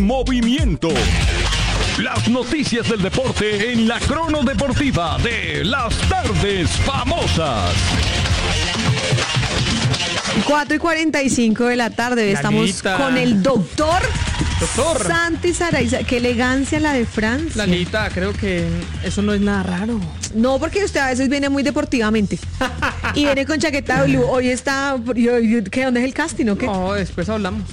Movimiento. Las noticias del deporte en la Crono Deportiva de las tardes famosas. 4:45 de la tarde. Estamos con el doctor Santi Saraiza. Qué elegancia la de Francia. Lalita, creo que eso no es nada raro. No, porque usted a veces viene muy deportivamente. Y viene con chaqueta blue. Hoy está... ¿Qué? ¿Dónde es el casting o qué? No, después hablamos.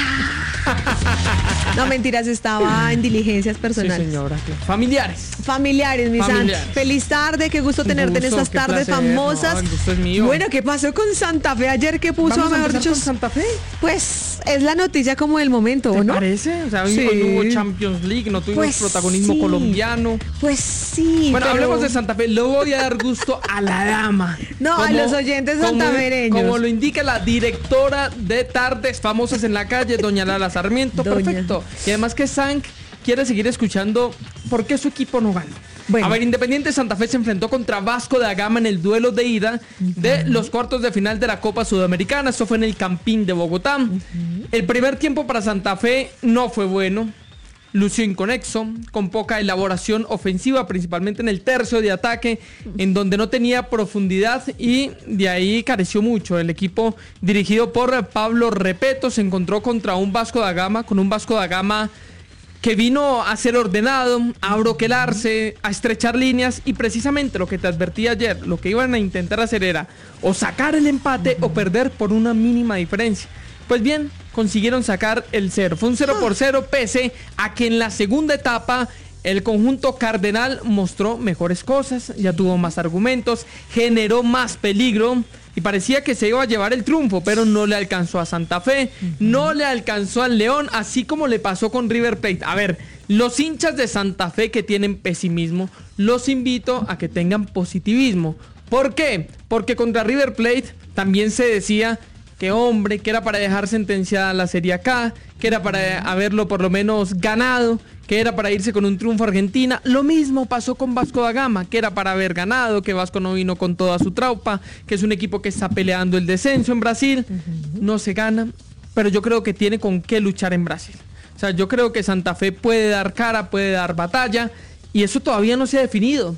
No, mentiras, estaba en diligencias personales. Sí, señora. Familiares, mi Santi. Feliz tarde, qué gusto tenerte en estas tardes famosas. No, el gusto es mío. Bueno, ¿qué pasó con Santa Fe ayer? ¿Qué puso, ¿Vamos mejor a dicho? con Santa Fe? Pues es la noticia como del momento, ¿Te ¿no? parece? O sea, hoy Sí. no hubo Champions League, no tuvimos protagonismo sí. colombiano. Pues sí. Bueno, pero... hablemos de Santa Fe. Le voy a dar gusto a la dama. No, a los oyentes santafereños. Como lo indica la directora de Tardes Famosas en la Calle, doña Lala Sarmiento. Perfecto. Y además que Sank quiere seguir escuchando por qué su equipo no ganó. Bueno. A ver, Independiente Santa Fe se enfrentó contra Vasco da Gama en el duelo de ida de los cuartos de final de la Copa Sudamericana. Esto fue en el Campín de Bogotá. El primer tiempo para Santa Fe no fue bueno. Lució inconexo, con poca elaboración ofensiva, principalmente en el tercio de ataque, en donde no tenía profundidad y de ahí careció mucho. El equipo dirigido por Pablo Repeto se encontró contra un Vasco da Gama, con un Vasco da Gama que vino a ser ordenado, a broquelarse, a estrechar líneas, y precisamente lo que te advertí ayer, lo que iban a intentar hacer era o sacar el empate o perder por una mínima diferencia. Pues bien, consiguieron sacar el 0. Fue un 0-0 pese a que en la segunda etapa el conjunto cardenal mostró mejores cosas, ya tuvo más argumentos, generó más peligro y parecía que se iba a llevar el triunfo, pero no le alcanzó a Santa Fe, no le alcanzó al León, así como le pasó con River Plate. A ver, los hinchas de Santa Fe que tienen pesimismo, los invito a que tengan positivismo. ¿Por qué? Porque contra River Plate también se decía que hombre, que era para dejar sentenciada la Serie A, que era para haberlo por lo menos ganado, que era para irse con un triunfo a Argentina. Lo mismo pasó con Vasco da Gama, que era para haber ganado, que Vasco no vino con toda su traupa, que es un equipo que está peleando el descenso en Brasil. No se gana, pero yo creo que tiene con qué luchar en Brasil. O sea, yo creo que Santa Fe puede dar cara, puede dar batalla, y eso todavía no se ha definido.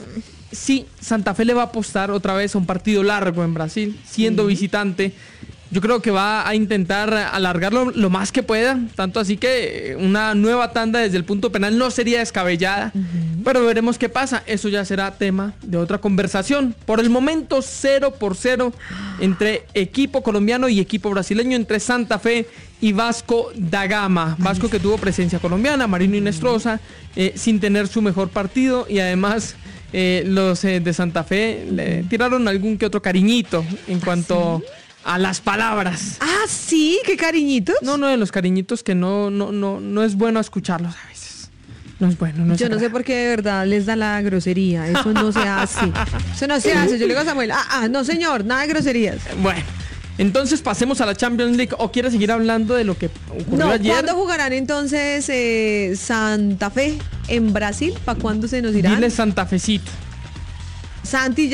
Sí, Santa Fe le va a apostar otra vez a un partido largo en Brasil, siendo visitante. Yo creo que va a intentar alargarlo lo más que pueda, tanto así que una nueva tanda desde el punto penal no sería descabellada, pero veremos qué pasa. Eso ya será tema de otra conversación. Por el momento 0-0 entre equipo colombiano y equipo brasileño, entre Santa Fe y Vasco da Gama. Vasco que tuvo presencia colombiana, Marino Inestrosa, sin tener su mejor partido, y además los de Santa Fe le tiraron algún que otro cariñito en cuanto a las palabras. Ah, sí, qué cariñitos. No, de los cariñitos que no es bueno escucharlos a veces. No es bueno. Yo no sé por qué de verdad les da la grosería. Eso no se hace. Eso no se hace. Yo le digo a Samuel, no señor, nada de groserías. Bueno, entonces pasemos a la Champions League. ¿O quieres seguir hablando de lo que ocurrió ayer? ¿Cuándo jugarán entonces Santa Fe en Brasil? ¿Para cuándo se nos irán? Dile Santa Fecito. Santi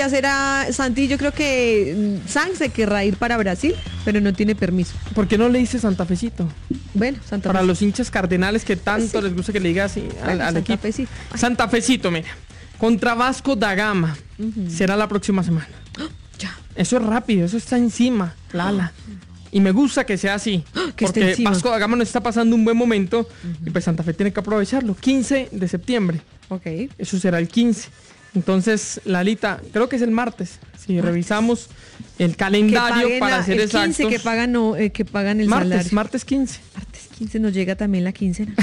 yo creo que San se querrá ir para Brasil, pero no tiene permiso. ¿Por qué no le dice Santa Fecito? Bueno, Santa Para Fe. Los hinchas cardenales que tanto les gusta que le diga así al equipo. Fecito. Santa Fecito, mira. Contra Vasco da Gama. Será la próxima semana. Ya. Eso es rápido, eso está encima, Lala. Y me gusta que sea así, porque Vasco da Gama no está pasando un buen momento y pues Santa Fe tiene que aprovecharlo. 15 de septiembre. Ok. Eso será el 15. Entonces, Lalita, creo que es el martes. Si revisamos el calendario para hacer el exactos. 15 que pagan el salario. Martes 15. Martes 15 nos llega también la quincena.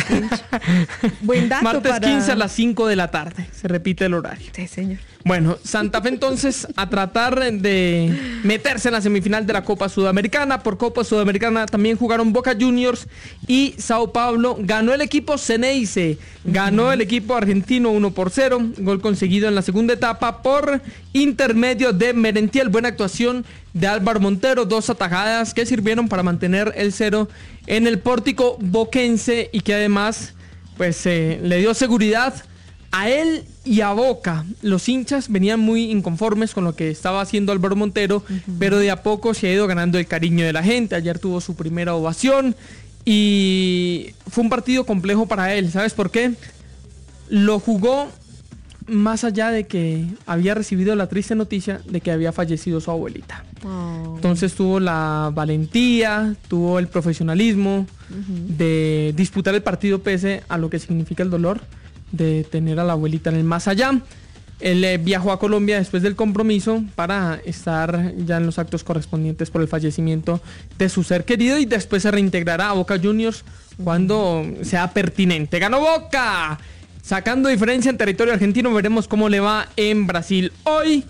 Buen dato. Martes 15 a las 5 de la tarde. Se repite el horario. Sí, señor. Bueno, Santa Fe entonces a tratar de meterse en la semifinal de la Copa Sudamericana. Por Copa Sudamericana también jugaron Boca Juniors y Sao Paulo. Ganó el equipo Ceneice, ganó el equipo argentino 1-0. Gol conseguido en la segunda etapa por intermedio de Merentiel. Buena actuación de Álvaro Montero, 2 atajadas que sirvieron para mantener el 0 en el pórtico boquense y que además pues le dio seguridad a él y a Boca. Los hinchas venían muy inconformes con lo que estaba haciendo Álvaro Montero, pero de a poco se ha ido ganando el cariño de la gente. Ayer tuvo su primera ovación Y fue un partido complejo para él. ¿Sabes por qué? Lo jugó más allá de que había recibido la triste noticia de que había fallecido su abuelita. Entonces tuvo la valentía, tuvo el profesionalismo de disputar el partido pese a lo que significa el dolor de tener a la abuelita en el más allá. Él viajó a Colombia después del compromiso para estar ya en los actos correspondientes por el fallecimiento de su ser querido y después se reintegrará a Boca Juniors cuando sea pertinente. ¡Ganó Boca! Sacando diferencia en territorio argentino, veremos cómo le va en Brasil. Hoy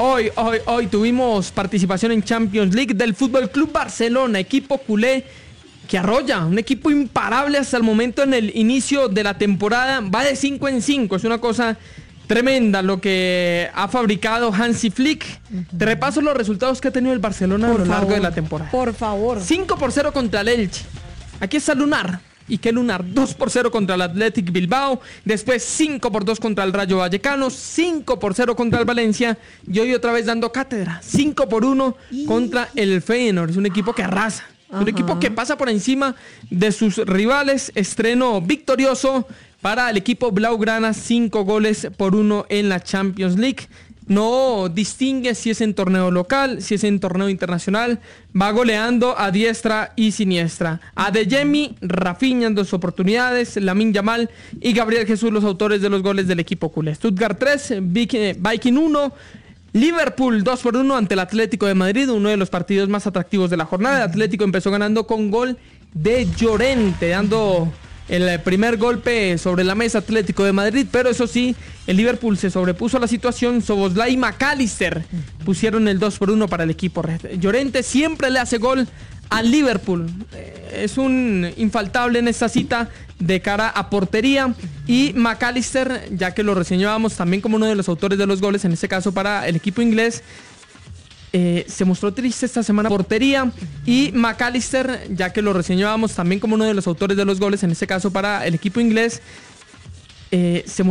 tuvimos participación en Champions League del Fútbol Club Barcelona, equipo culé que arrolla, un equipo imparable hasta el momento en el inicio de la temporada. Va de 5 en 5, es una cosa tremenda lo que ha fabricado Hansi Flick. Te repaso los resultados que ha tenido el Barcelona a lo largo de la temporada. Por favor. 5-0 contra el Elche. Aquí está Lunar. ¿Y qué Lunar? 2-0 contra el Athletic Bilbao. Después 5-2 contra el Rayo Vallecano. 5-0 contra el Valencia. Y hoy otra vez dando cátedra. 5-1 contra el Feyenoord. Es un equipo que arrasa. Un equipo que pasa por encima de sus rivales. Estreno victorioso para el equipo Blaugrana. 5-1 en la Champions League. No distingue si es en torneo local, si es en torneo internacional. Va goleando a diestra y siniestra. Adeyemi, Rafinha en 2 oportunidades, Lamine Yamal y Gabriel Jesús, los autores de los goles del equipo culé. Stuttgart 3, Viking 1, Liverpool 2-1 ante el Atlético de Madrid, uno de los partidos más atractivos de la jornada. El Atlético empezó ganando con gol de Llorente, dando el primer golpe sobre la mesa Atlético de Madrid, pero eso sí, el Liverpool se sobrepuso a la situación. Szoboszlai y McAllister pusieron el 2-1 para el equipo red. Llorente siempre le hace gol al Liverpool. Es un infaltable en esta cita de cara a portería. Y McAllister, ya que lo reseñábamos también como uno de los autores de los goles, en este caso para el equipo inglés, se mostró triste esta semana portería. Y McAllister, ya que lo reseñábamos también como uno de los autores de los goles, en este caso para el equipo inglés, se mostró